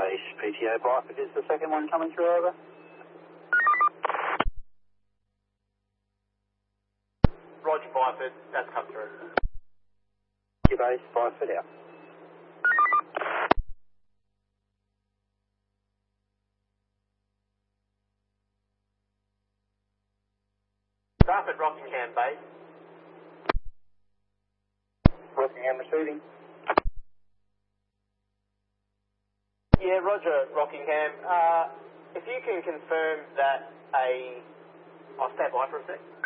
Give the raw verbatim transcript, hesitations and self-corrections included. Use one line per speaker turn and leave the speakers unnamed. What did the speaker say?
base, P T O Byford is the second one coming through, over.
Roger, Byford, that's come through.
Your base, Byford out.
Byford, Rockingham base.
Rockingham receiving.
Yeah, Roger, Rockingham. Uh, if you can confirm that a... I'll stand by for a sec.